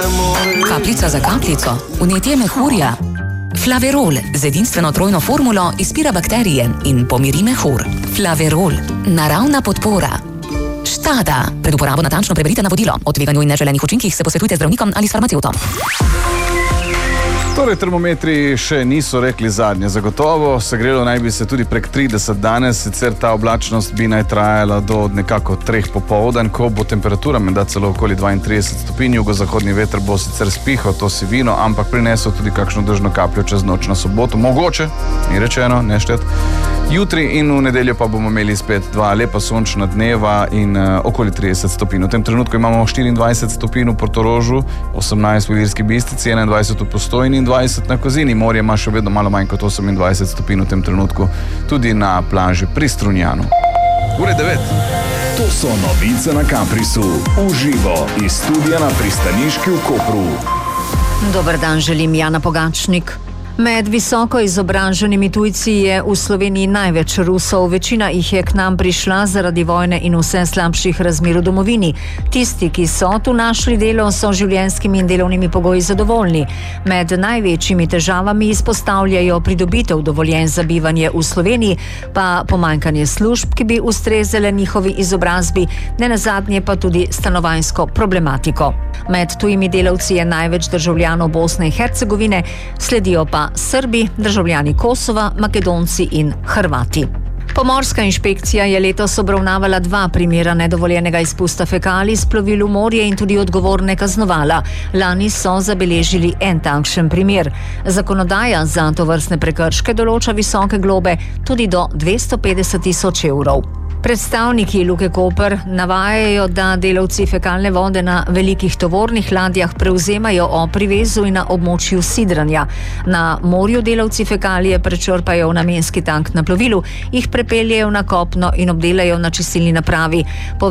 Kapljica za kapljico, vnetje mehurja. Flaverol z edinstveno trojno formulo izpira bakterije in pomiri mehur. Flaverol, naravna podpora. Štada. Pred uporabo natančno preberite navodilo. O tveganju in neželenih učinkih se posvetujte z zdravnikom ali s farmacevtom. Torej, termometri še niso rekli zadnje. Zagotovo segrelo naj bi se tudi prek 30 danes, sicer ta oblačnost bi naj trajala do nekako 3 popoldan, ko bo temperatura menda celo okoli 32 stopinj, jugozahodni veter bo sicer spihal to sivino, ampak prinesel tudi kakšno dežno kapljo čez noč na soboto. Mogoče, ni rečeno, ne štet. Jutri in v nedeljo pa bomo imeli spet 2 lepa sončna dneva in okoli 30 stopinj. V tem trenutku imamo 24 stopinj v Portorožu, 18 v Ilirski Bistrici, 21 v Postojni in 20 na Kozini. Morje ima še vedno malo manj kot 28 stopinj v tem trenutku, tudi na plaži pri Strunjanu. Ure 9. To so novice na Kamprisu, uživo iz studia na Pristaniški v Kopru. Dober dan, želim Jana Pogačnik. Med visoko izobraženimi tujci je v Sloveniji največ Rusov. Večina jih je k nam prišla zaradi vojne in vse slabših razmer v domovini. Tisti, ki so tu našli delo, so življenjskimi in delovnimi pogoji zadovoljni. Med največjimi težavami izpostavljajo pridobitev dovoljenj za bivanje v Sloveniji, pa pomanjkanje služb, ki bi ustrezale njihovi izobrazbi, nenazadnje pa tudi stanovanjsko problematiko. Med tujimi delavci je največ državljanov Bosne in Hercegovine, sledijo pa Srbi, državljani Kosova, Makedonci in Hrvati. Pomorska inšpekcija je letos obravnavala 2 primera nedovoljenega izpusta fekalij s plovil v morje in tudi odgovorne kaznovala. Lani so zabeležili en takšen primer. Zakonodaja za tovrstne prekrške določa visoke globe tudi do 250 tisoč evrov. Predstavniki Luke Koper navajajo, da delavci fekalne vode na velikih tovornih ladjah prevzemajo ob privezu in na območju sidranja. Na morju delavci fekalije prečrpajo v namenski tank na plovilu, jih prepeljejo na kopno in obdelajo na čistilni napravi.